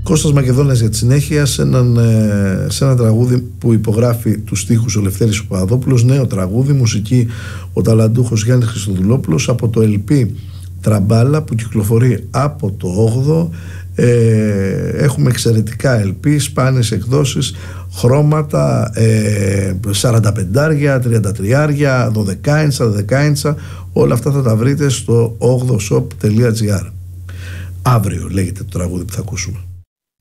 Κώστας Μακεδόνας για τη συνέχεια σε ένα τραγούδι που υπογράφει τους στίχους ο Λευτέρης ο Παπαδόπουλος, νέο τραγούδι, μουσική ο ταλαντούχος Γιάννης Χριστοδουλόπουλος, από το LP Τραμπάλα που κυκλοφορεί από το 8ο. Έχουμε εξαιρετικά LP, σπάνιες εκδόσεις, χρώματα, 45, 33, 12, όλα αυτά θα τα βρείτε στο 8shop.gr. Αύριο λέγεται το τραγούδι που θα ακούσουμε.